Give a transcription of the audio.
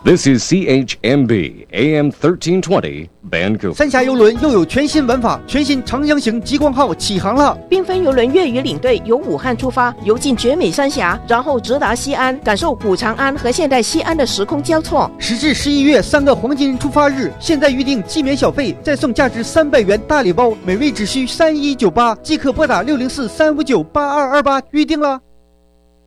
This is CHMB AM 1320 Vancouver。 三峡邮轮又有全新玩法，全新长江型极光号起航了。 缤纷邮轮粤语领队由武汉出发，游进绝美三峡，然后直达西安，感受古长安和现代西安的时空交错。 时至11月3个黄金出发日，现在预定即免小费，再送价值300元大礼包，每位只需3198，即可拨打604-359-8228预定了。